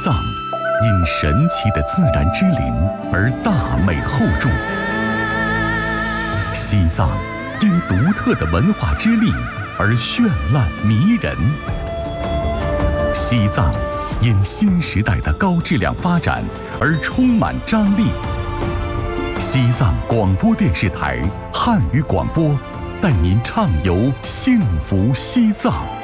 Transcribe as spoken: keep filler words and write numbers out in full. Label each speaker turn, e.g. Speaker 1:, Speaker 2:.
Speaker 1: 藏因神奇的自然之林而大美厚重，西藏因独特的文化之力而绚烂迷人，西藏因新时代的高质量发展而充满张力。西藏广播电视台汉语广播带您畅游幸福西藏。